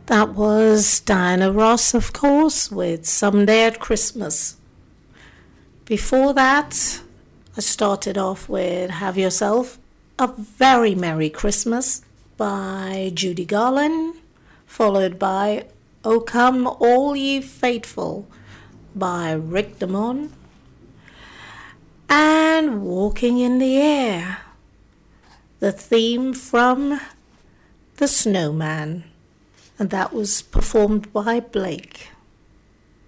That was Diana Ross, of course, with Someday at Christmas. Before that, I started off with Have Yourself a Very Merry Christmas by Judy Garland, followed by O Come All Ye Faithful by Rick Damone, and Walking in the Air, the theme from The Snowman, and that was performed by Blake.